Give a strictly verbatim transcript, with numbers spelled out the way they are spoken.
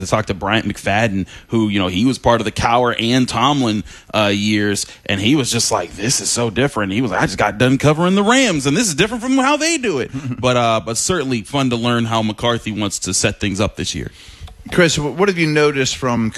to talk to Bryant McFadden, who, you know, he was part of the Cowher and Tomlin uh, years, and he was just like, this is so different. He was like, I just got done covering the Rams, and this is different from how they do it. but uh, but certainly fun to learn how McCarthy wants to set things up this year. Chris, what have you noticed from